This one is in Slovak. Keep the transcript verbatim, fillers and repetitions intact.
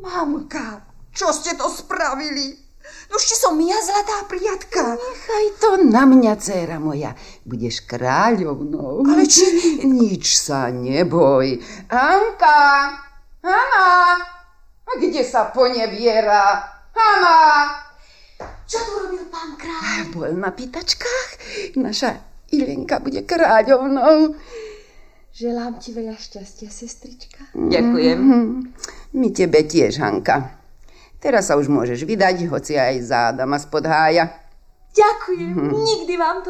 Mamka, čo ste to spravili? No ešte som ja zlatá priatka. Nechaj to na mňa, dcéra moja. Budeš kráľovnou. Ale či... Nič sa neboj. Hanka! Hanna! A kde sa poneviera? Hanna! Čo tu robil pán kráľ? Bol na pýtačkách. Naša Ilenka bude kráľovnou. Želám ti veľa šťastia, sestrička. Ďakujem. Mm-hmm. My tebe tiež, Hanka. Teraz sa už môžeš vydať, hoci aj za Adama spod hája. Ďakujem, mm-hmm. Nikdy vám to